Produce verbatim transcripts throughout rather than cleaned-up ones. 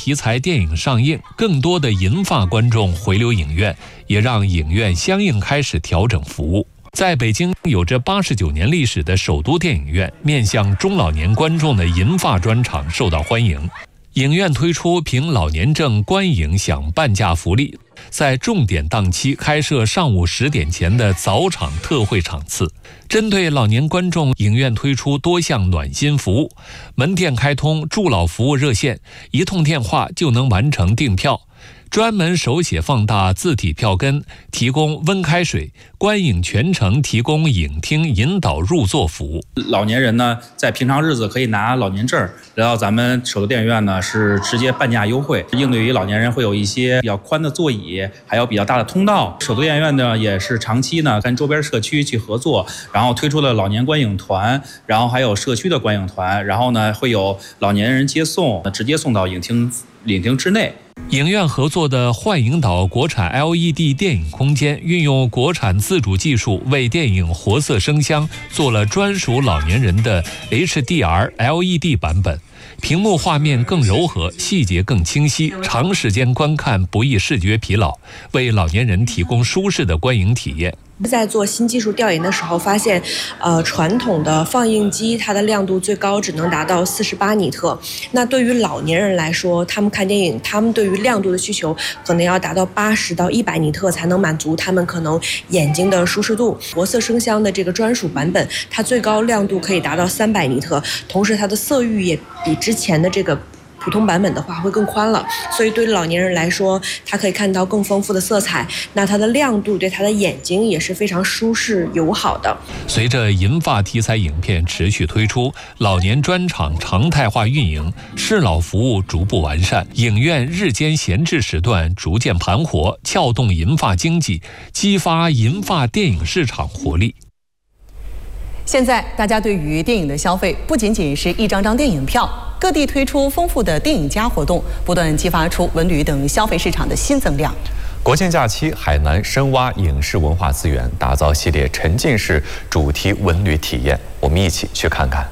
题材电影上映，更多的银发观众回流影院，也让影院相应开始调整服务。在北京有着八十九年历史的首都电影院，面向中老年观众的银发专场受到欢迎。影院推出凭老年证观影享半价福利，在重点档期开设上午十点前的早场特惠场次。针对老年观众，影院推出多项暖心服务，门店开通助老服务热线，一通电话就能完成订票。专门手写放大字体票根，提供温开水，观影全程提供影厅引导入座服务。 老年人呢，在平常日子可以拿老年证来到咱们首都电影院呢，是直接半价优惠。应对于老年人会有一些比较宽的座椅，还有比较大的通道。首都电影院呢，也是长期呢跟周边社区去合作，然后推出了老年观影团，然后还有社区的观影团，然后呢会有老年人接送，直接送到影厅影厅之内。 影院合作的幻影岛国产 L E D 电影空间，运用国产自主技术，为电影活色生香做了专属老年人的 H D R L E D 版本，屏幕画面更柔和，细节更清晰，长时间观看不易视觉疲劳，为老年人提供舒适的观影体验。 在做新技术调研的时候发现，呃，传统的放映机它的亮度最高只能达到四十八尼特。那对于老年人来说，他们看电影，他们对于亮度的需求可能要达到八十到一百尼特才能满足他们可能眼睛的舒适度。活色生香的这个专属版本，它最高亮度可以达到三百尼特，同时它的色域也比之前的这个普通版本的话会更宽了，所以对老年人来说，他可以看到更丰富的色彩，那它的亮度对他的眼睛也是非常舒适友好的。 随着银发题材影片持续推出，老年专场常态化运营，适老服务逐步完善，影院日间闲置时段逐渐盘活，撬动银发经济，激发银发电影市场活力。 现在大家对于电影的消费不仅仅是一张张电影票，各地推出丰富的电影加活动，不断激发出文旅等消费市场的新增量。 国庆假期，海南深挖影视文化资源，打造系列沉浸式主题文旅体验，我们一起去看看。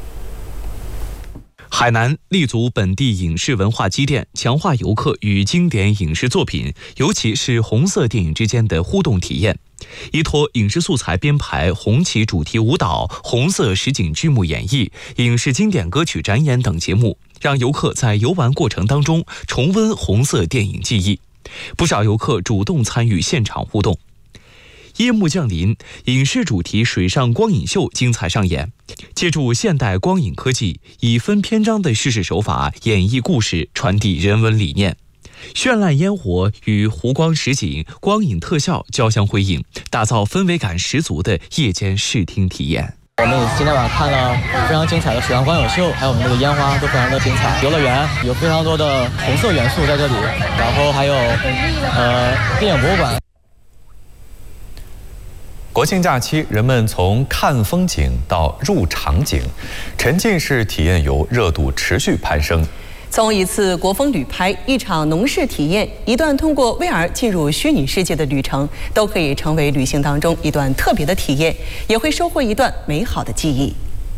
海南立足本地影视文化积淀，强化游客与经典影视作品，尤其是红色电影之间的互动体验。依托影视素材编排红旗主题舞蹈、红色实景剧目演绎、影视经典歌曲展演等节目，让游客在游玩过程当中重温红色电影记忆。不少游客主动参与现场互动。夜幕降临，影视主题水上光影秀精彩上演，借助现代光影科技，以分篇章的叙事手法演绎故事，传递人文理念。绚烂烟火与湖光实景、光影特效交相辉映，打造氛围感十足的夜间视听体验。 我们今天晚上看了非常精彩的水上光影秀，还有我们这个烟花都非常的精彩。游乐园有非常多的红色元素在这里，然后还有呃电影博物馆。 国庆假期，人们从看风景到入场景，沉浸式体验游热度持续攀升。 从一次国风旅拍、一场农事体验、一段通过 V R 进入虚拟世界的旅程，都可以成为旅行当中一段特别的体验，也会收获一段美好的记忆。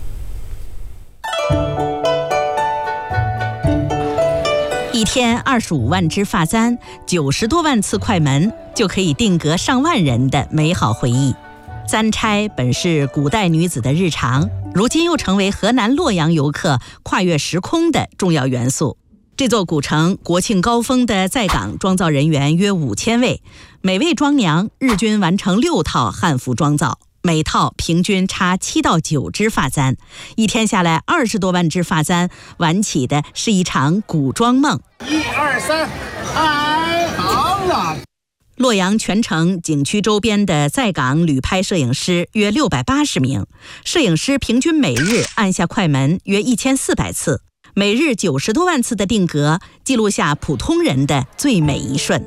一天二十五万只发簪，九十多万次快门，就可以定格上万人的美好回忆。簪钗本是古代女子的日常，如今又成为河南洛阳游客跨越时空的重要元素。这座古城国庆高峰的在岗妆造人员约五千位，每位妆娘日均完成六套汉服妆造，每套平均插七到九只发簪，一天下来二十多万只发簪，玩起的是一场古装梦。 一二三，哎，好了。 洛阳全城景区周边的在岗旅拍摄影师约六百八十名，摄影师平均每日按下快门约一千四百次，每日九十多万次的定格，记录下普通人的最美一瞬。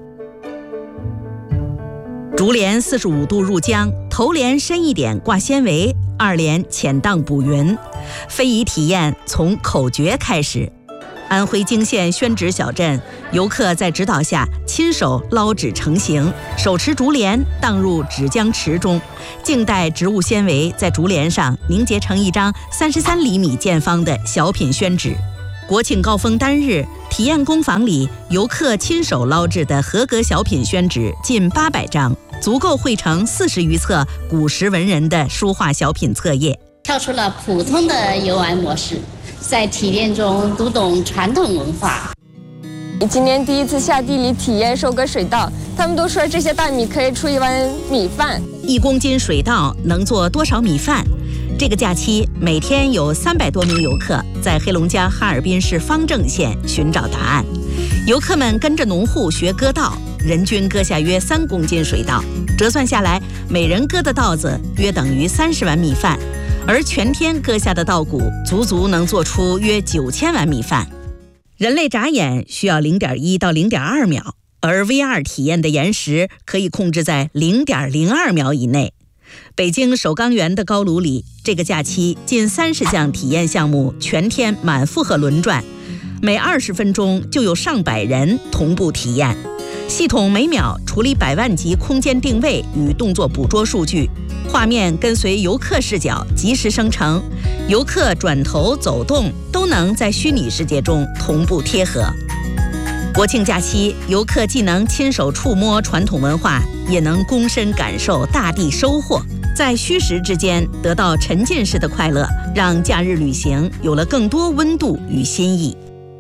竹帘四十五度入江，头帘深一点挂纤维，二帘浅荡补云。非遗体验从口诀开始。安徽泾县宣纸小镇，游客在指导下亲手捞纸成型，手持竹帘荡入纸浆池中，静待植物纤维在竹帘上凝结成一张三十三厘米见方的小品宣纸。 国庆高峰单日，体验工坊里游客亲手捞制的合格小品宣纸近八百张，足够绘成四十余册古时文人的书画小品册页。 跳出了普通的游玩模式，在体验中读懂传统文化。 今年第一次下地里体验收割水稻，他们都说这些大米可以出一碗米饭。 一公斤水稻能做多少米饭？这个假期，每天有三百多名游客在黑龙江哈尔滨市方正县寻找答案。游客们跟着农户学割稻，人均割下约三公斤水稻，折算下来，每人割的稻子约等于三十碗米饭，而全天割下的稻谷足足能做出约九千碗米饭。人类眨眼需要零点一到零点二秒，而 V R 体验的延时可以控制在零点零二秒以内。北京首钢园的高炉里，这个假期近三十项体验项目全天满负荷轮转，每二十分钟就有上百人同步体验。系统每秒处理百万级空间定位与动作捕捉数据，画面跟随游客视角及时生成，游客转头走动都能在虚拟世界中同步贴合。国庆假期，游客既能亲手触摸传统文化，也能躬身感受大地收获，在虚实之间得到沉浸式的快乐，让假日旅行有了更多温度与新意。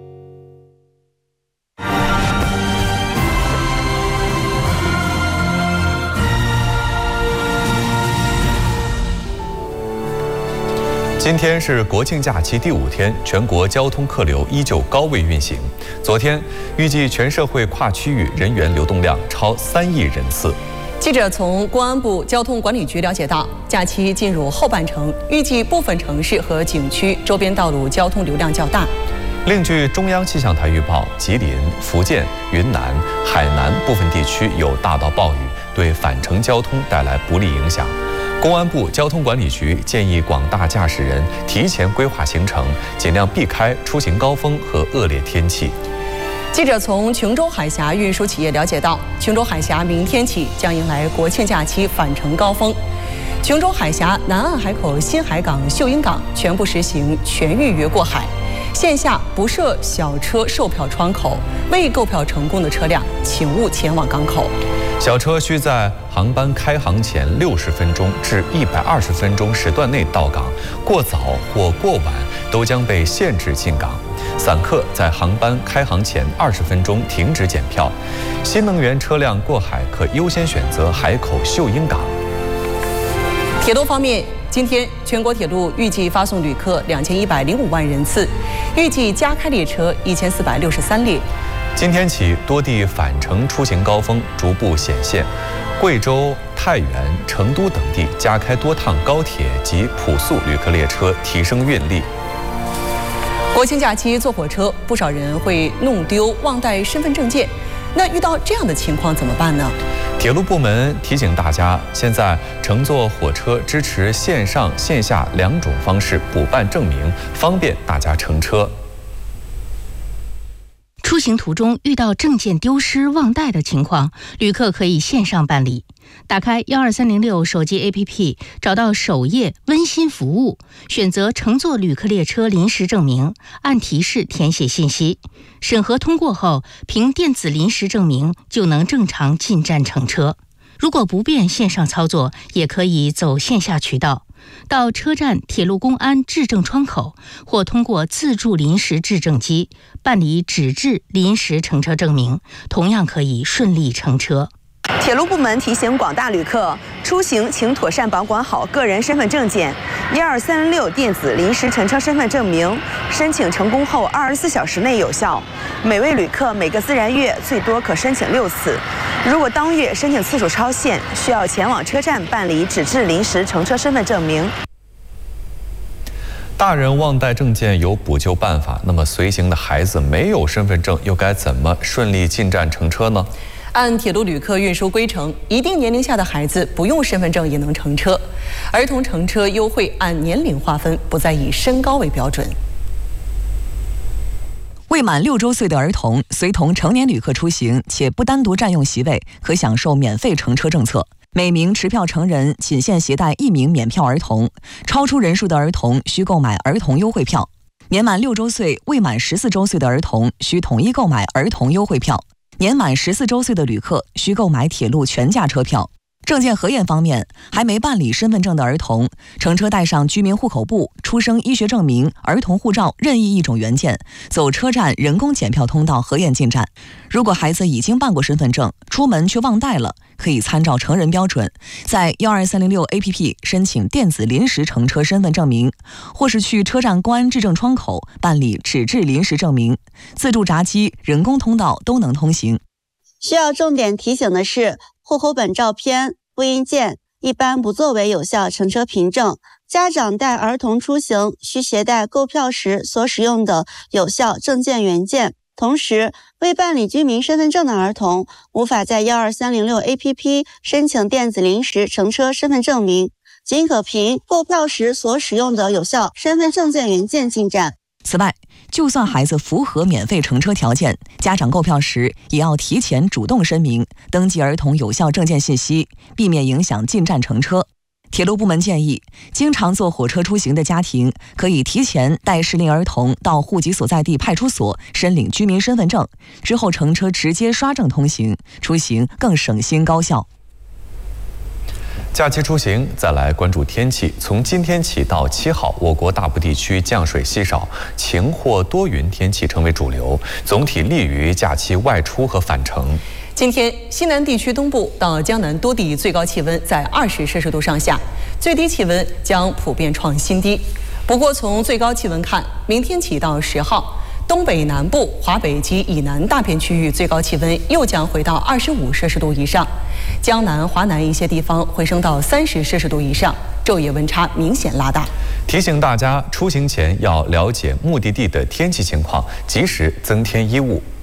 今天是国庆假期第五天，全国交通客流依旧高位运行。昨天预计全社会跨区域人员流动量超三亿人次。 记者从公安部交通管理局了解到，假期进入后半程，预计部分城市和景区周边道路交通流量较大。 另据中央气象台预报，吉林、福建、云南、海南部分地区有大到暴雨，对返程交通带来不利影响。公安部交通管理局建议广大驾驶人提前规划行程，尽量避开出行高峰和恶劣天气。 记者从琼州海峡运输企业了解到，琼州海峡明天起将迎来国庆假期返程高峰。琼州海峡南岸海口新海港、秀英港全部实行全预约过海，线下不设小车售票窗口，未购票成功的车辆请勿前往港口。 小车需在航班开航前六十分钟至一百二十分钟时段内到港，过早或过晚都将被限制进港。散客在航班开航前二十分钟停止检票。新能源车辆过海可优先选择海口秀英港。 铁路方面，今天全国铁路预计发送旅客两千一百零五万人次，预计加开列车一千四百六十三列。 今天起，多地返程出行高峰逐步显现，贵州、太原、成都等地加开多趟高铁及普速旅客列车，提升运力。 国庆假期坐火车，不少人会弄丢、忘带身份证件。那遇到这样的情况怎么办呢？ 铁路部门提醒大家，现在乘坐火车支持线上线下两种方式补办证明，方便大家乘车。 出行途中遇到证件丢失、忘带的情况，旅客可以线上办理。打开幺二三零六手机 A P P， 找到首页温馨服务，选择乘坐旅客列车临时证明，按提示填写信息，审核通过后，凭电子临时证明就能正常进站乘车。如果不便线上操作，也可以走线下渠道，到车站铁路公安质证窗口或通过自助临时质证机办理纸质临时乘车证明，同样可以顺利乘车。 铁路部门提醒广大旅客，出行请妥善保管好个人身份证件。一二三零六电子临时乘车身份证明申请成功后二十四小时内有效，每位旅客每个自然月最多可申请六次。如果当月申请次数超限，需要前往车站办理纸质临时乘车身份证明。 大人忘带证件有补救办法，那么随行的孩子没有身份证，又该怎么顺利进站乘车呢？ 按铁路旅客运输规程，一定年龄下的孩子不用身份证也能乘车。儿童乘车优惠按年龄划分，不再以身高为标准。 未满六周岁的儿童随同成年旅客出行，且不单独占用席位，可享受免费乘车政策。每名持票成人仅限携带一名免票儿童，超出人数的儿童需购买儿童优惠票。 年满六周岁未满十四周岁的儿童需统一购买儿童优惠票，年满十四周岁的旅客需购买铁路全价车票。证件核验方面，还没办理身份证的儿童，乘车带上居民户口簿、出生医学证明、儿童护照任意一种原件，走车站人工检票通道核验进站。如果孩子已经办过身份证，出门却忘带了，可以参照成人标准，在一二三零六 A P P 申请电子临时乘车身份证明，或是去车站公安质证窗口办理纸质临时证明，自助闸机、人工通道都能通行。 需要重点提醒的是，户口本照片、复印件一般不作为有效乘车凭证。家长带儿童出行需携带购票时所使用的有效证件原件。同时，未办理居民身份证的儿童无法在一二三零六 A P P 申请电子临时乘车身份证明，仅可凭购票时所使用的有效身份证件原件进站。 此外，就算孩子符合免费乘车条件，家长购票时也要提前主动声明，登记儿童有效证件信息，避免影响进站乘车。铁路部门建议，经常坐火车出行的家庭可以提前带适龄儿童到户籍所在地派出所申领居民身份证，之后乘车直接刷证通行，出行更省心高效。 假期出行，再来关注天气。从今天起到七号，我国大部地区降水稀少，晴或多云天气成为主流，总体利于假期外出和返程。 今天，西南地区东部到江南多地最高气温在二十摄氏度上下，最低气温将普遍创新低。不过，从最高气温看，明天起到十号，东北南部、华北及以南大片区域最高气温又将回到二十五摄氏度以上，江南、华南一些地方回升到三十摄氏度以上，昼夜温差明显拉大。 提醒大家，出行前要了解目的地的天气情况，及时增添衣物。